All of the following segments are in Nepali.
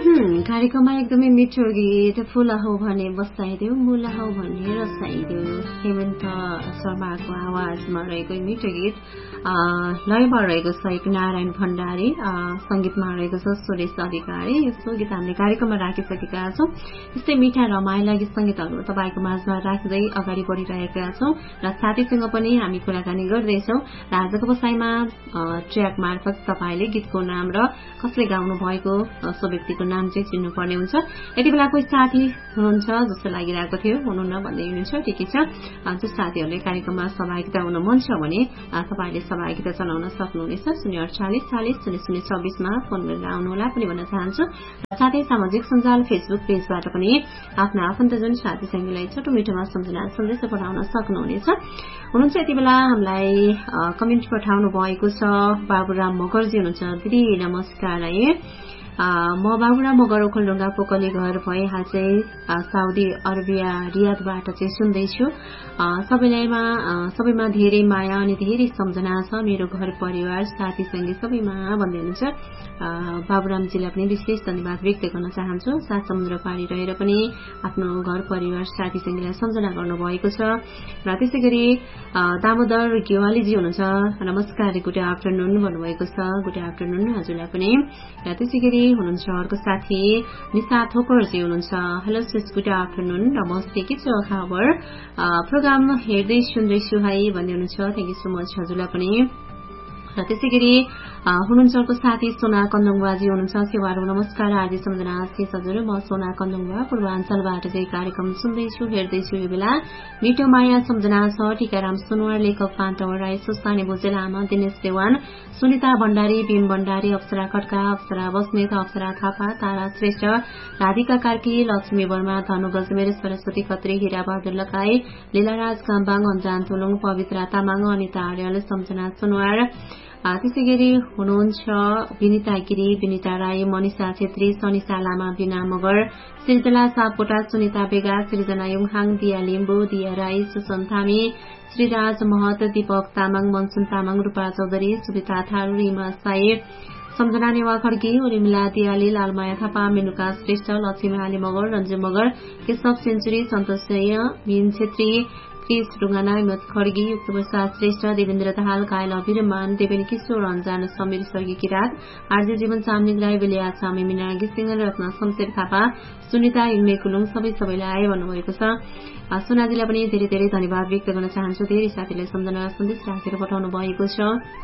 कार्यक्रममा एकदमै मिठो गीत फूल हौ भने बसाइदेऊ मूल हौ भने रसाइदेऊ हेमन्त शर्माको आवाजमा रहेको मिठो गीत लयमा रहेको छ एक नारायण भण्डारी संगीतमा रहेको छ सुरेश अधिकारी। यस्तो गीत हामीले कार्यक्रममा राखिसकेका छौं। यस्तै मिठा रमाइला गीत संगीतहरू तपाईँको माझमा राख्दै अगाडि बढ़िरहेका छौं र साथीसँग पनि हामी कुराकानी गर्दैछौं र आजको बसाइमा ट्र्याक मार्फत तपाईँले गीतको नाम र कसले गाउनु भएको सो व्यक्तिको नाम चाहिँ चिन्नुपर्ने हुन्छ। यति बेला कोही साथी हुनुहुन्छ जस्तो लागिरहेको थियो, हुनुहुन्न भन्दै हुनुहुन्छ, ठिकै छ। जो साथीहरूले कार्यक्रममा सहभागिता हुन मन छ भने तपाईँले सहभागिता जनाउन सक्नुहुनेछ। 048400026 मा फोन गरेर आउनुहोला पनि भन्न चाहन्छु। साथै सामाजिक सञ्जाल फेसबुक पेजबाट पनि आफ्ना आफन्तजन साथी संगीलाई छोटो मिठोमा सम्झना सन्देश पठाउन सक्नुहुनेछ। हुनुहुन्छ यति बेला हामीलाई कमेन्ट पठाउनु भएको छ बाबुराम मगरजी हुनुहुन्छ। दिदी नमस्कार है, म बाबुराम मगर ओखलढुङ्गा पोकली घर भए हाल चाहिँ साउदी अरबिया रियादबाट चाहिँ सुन्दैछु। सबैमा धेरै माया अनि धेरै सम्झना छ। मेरो घर परिवार साथी संगी सबैमा भन्दै हुनुहुन्छ। बाबुरामजीलाई पनि विशेष धन्यवाद व्यक्त गर्न चाहन्छु। सात समुद्र पारी रहेर पनि आफ्नो घर परिवार साथी संगीलाई सम्झना गर्नुभएको छ। र त्यसै गरी दामोदर गेवालीजी हुनुहुन्छ। नमस्कार, गुड आफ्टरनुन भन्नुभएको छ। गुड आफ्टरनुन हजुरलाई पनि। र त्यसै गरी हुनुहुन्छ अर्को साथी निशा थोकरजी हुनुहुन्छ। हेलो सिस, गुड आफ्टरनुन, नमस्ते, के छ खबर? प्रोग्राम हेर्दै सुन्दैछु है भन्दै हुनुहुन्छ। थ्याङ्क यू सो मच हजुरलाई पनि। र त्यसै गरी हुनुहुन्छ अर्को साथी सोना कन्दुङबाजी हुनुहुन्छ। सेवाहरू नमस्कार, हार्दिक सम्झना शेष हजुर। म सोना कन्दुङबा पूर्वाञ्चलबाट चाहिँ कार्यक्रम सुन्दैछु हेर्दैछु। यो बेला मिठो माया सम्झना छ। टीकाराम सुनवार, लेखक पाण्डवर राई, सुस्तानी भुजेल आमा, दिनेश देवान, सुनिता भण्डारी, भीम भण्डारी, अप्सरा खड्का, अप्सरा बस्नेत, अप्सरा थापा, तारा श्रेष्ठ, राधिका कार्की, लक्ष्मी वर्मा, धनु गजमेर, सरस्वती खत्री, हिरा बहादुर लकाई, लीलाराज काम्बाङ, अन्जान थुलुङ, पवित्रा तामाङ, अनिता आर्याल, सम्झना सुनवार। त्यसै गरी हुनुहुन्छ विनिता गिरी, विनिता राई, मनिषा छेत्री, सनिषा लामा, बिना मगर, सृजना सापकोटा, सुनिता बेगा, सृजना युङहाङ, दिया लिम्बू, दिया राई, सुसन थामी, श्रीराज महत, दीपक तामाङ, मनसुन तामाङ, रूपा चौधरी, सुविता थारू, रिमा साई, सम्झना नेवा खड्की, उर्मिला दियाली, लालमाया थापा, मेनुका श्रेष्ठ, लक्ष्मी आली मगर, रञ्जु मगर, केशव सेन्चुरी, सन्तोष मीन छेत्री, क्रिस ढुङ्गाना, हिम्मत खड्गी, युक्त प्रसाद श्रेष्ठ, देवेन्द्र दाहाल, कायल अभिरमान, देवेन किशोर, अन्जान समीर, स्वर्गीय किरात, आर्य जीवन चामलिङ राई, बेलिया चामी, मीना गिसिङ, रत्न शमशेर थापा, सुनिता इल्मे कुलुङ, सबैलाई भन्नुभएको छ। सोनाजीलाई पनि धेरै धेरै धन्यवाद व्यक्त गर्न चाहन्छु। धेरै साथीलाई सम्झना सन्देश राखेर पठाउनु भएको छ।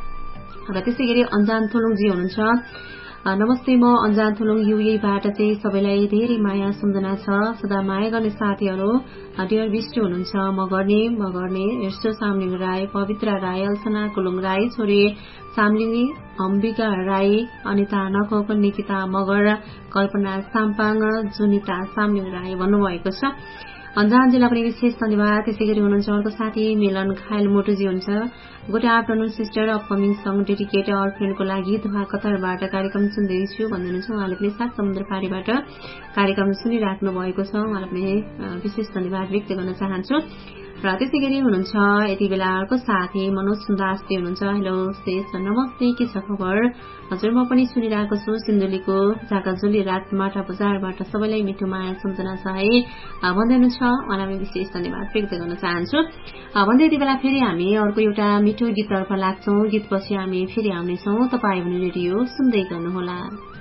र त्यसै गरी अन्जान थुलुङजी हुनुहुन्छ। नमस्ते, म अन्जान थुलुङ युएबाट चाहिँ सबैलाई धेरै माया सम्झना छ। सदा माया गर्ने साथीहरू डियर विष्टु हुनुहुन्छ। म गर्ने यस्तो सामलिङ राई, पवित्र राई, अल्सना कुलुङ राई, छोरी सामलिङ अम्बिका राई, अनिता नखोक, निकिता मगर, कल्पना साम्पाङ, जुनिता सामलिङ राई भन्नुभएको छ। अन्जानजीलाई पनि विशेष धन्यवाद। त्यसै गरी हुनुहुन्छ अर्को साथी मिलन खायल मोटुजी हुन्छ। Good afternoon sister, upcoming song dedicate or फ्रेन्डको लागि दोहा कतारबाट कार्यक्रम सुन्दैछु भन्नुहुन्छ। उहाँले पनि सात समुद्र पारीबाट कार्यक्रम सुनिराख्नु भएको छ। उहाँलाई पनि विशेष धन्यवाद व्यक्त गर्न चाहन्छु। र त्यसै गरी हुनुहुन्छ यति बेला अर्को साथी मनोज सुन्दासजी हुनुहुन्छ। हेलो शेष, नमस्ते, के छ खबर? हजुर, म पनि सुनिरहेको छु। सिन्धुलीको झाकाझुली रात माटा बजारबाट सबैलाई मिठो माया सम्झना छ है भन्दै हुनुहुन्छ। उहाँलाई विशेष धन्यवाद व्यक्त गर्न चाहन्छु। भन्दै यति बेला फेरि हामी अर्को एउटा मिठो गीततर्फ लाग्छौं। गीतपछि हामी फेरि आउनेछौं। तपाईँ भने रेडियो सुन्दै गर्नुहोला।